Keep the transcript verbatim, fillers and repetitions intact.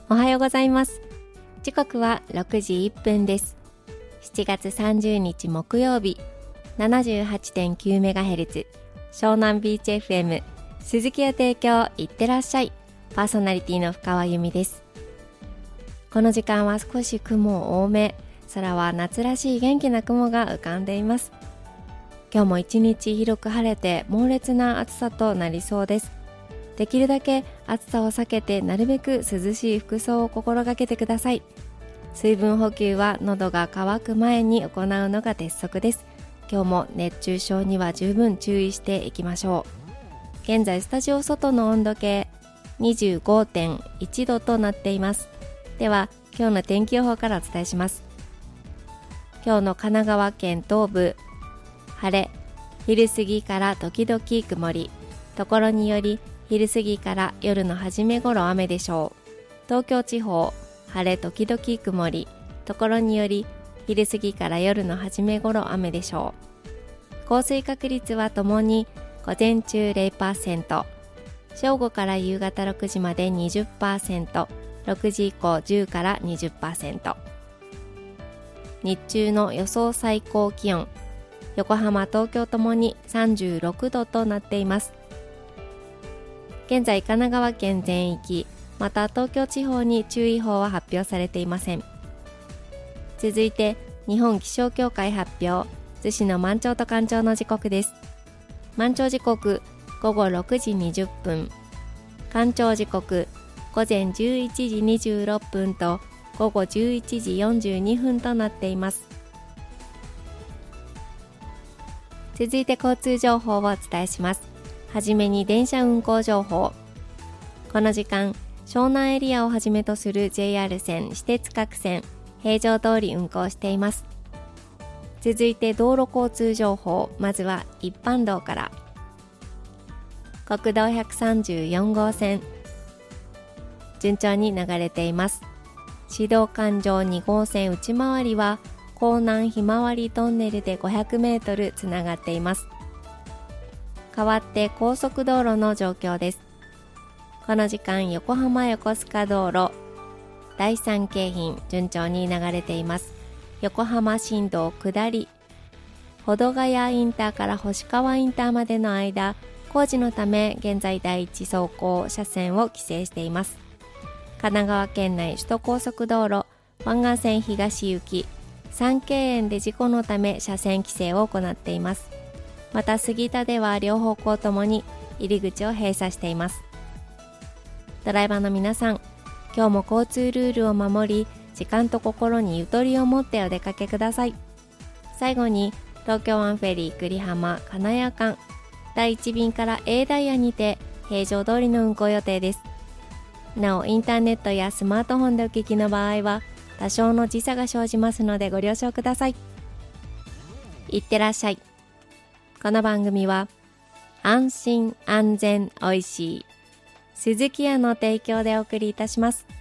おはようございます。時刻はろくじいっぷんです。しちがつさんじゅうにち木曜日、 ななじゅうはちてんきゅうメガヘルツ 湘南ビーチ エフエム 鈴木屋提供いってらっしゃい。パーソナリティの深川由美です。この時間は少し雲多め、空は夏らしい元気な雲が浮かんでいます。今日も一日広く晴れて猛烈な暑さとなりそうです。できるだけ暑さを避けてなるべく涼しい服装を心がけてください。水分補給は喉が渇く前に行うのが鉄則です。今日も熱中症には十分注意していきましょう。現在スタジオ外の温度計 にじゅうごてんいちどとなっています。では今日の天気予報からお伝えします。今日の神奈川県東部、晴れ、昼過ぎから時々曇り、ところにより昼過ぎから夜の初め頃雨でしょう。東京地方、晴れ時々曇り、ところにより昼過ぎから夜の初め頃雨でしょう。降水確率はともに午前中 ゼロパーセント、正午から夕方ろくじまで にじゅっパーセント、ろくじ以降じゅうから にじゅっパーセント。日中の予想最高気温、横浜、東京ともにさんじゅうろくどとなっています。現在神奈川県全域、また東京地方に注意報は発表されていません。続いて日本気象協会発表、逗子の満潮と干潮の時刻です。満潮時刻ごごろくじにじゅっぷん、干潮時刻午前じゅういちじにじゅうろっぷんとごごじゅういちじよんじゅうにふんとなっています。続いて交通情報をお伝えします。はじめに電車運行情報。この時間、湘南エリアをはじめとする ジェイアール 線、私鉄各線、平常通り運行しています。続いて道路交通情報。まずは一般道から。国道ひゃくさんじゅうよんごうせん、順調に流れています。市道環状にごうせん内回りは江南ひまわりトンネルでごひゃくメートルつながっています。代わって高速道路の状況です。この時間、横浜横須賀道路だいさん京浜順調に流れています。横浜新道下り、保土ヶ谷インターから星川インターまでの間、工事のため現在だいいち走行車線を規制しています。神奈川県内首都高速道路湾岸線東行き三京園で事故のため車線規制を行っています。また杉田では両方向ともに入り口を閉鎖しています。ドライバーの皆さん、今日も交通ルールを守り、時間と心にゆとりを持ってお出かけください。最後に東京湾フェリー久里浜金谷間だいいち便から A ダイヤにて平常通りの運行予定です。なおインターネットやスマートフォンでお聞きの場合は多少の時差が生じますのでご了承ください。いってらっしゃい。この番組は安心安全おいしい鈴木屋の提供でお送りいたします。